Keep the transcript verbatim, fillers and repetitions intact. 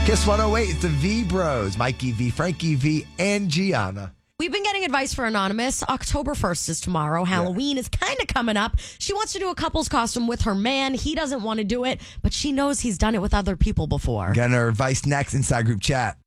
Kiss one oh eight, it's the V Bros. Mikey V, Frankie V, and Gianna. We've been getting advice for Anonymous. October first is tomorrow. Halloween yeah. is kind of coming up. She wants to do a couple's costume with her man. He doesn't want to do it, but she knows he's done it with other people before. Getting her advice next inside group chat.